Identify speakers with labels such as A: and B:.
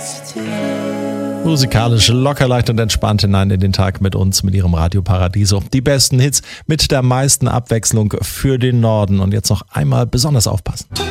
A: Musikalisch locker, leicht und entspannt hinein in den Tag mit uns, mit ihrem Radio Paradiso. Die besten Hits mit der meisten Abwechslung für den Norden. Und jetzt noch einmal besonders aufpassen.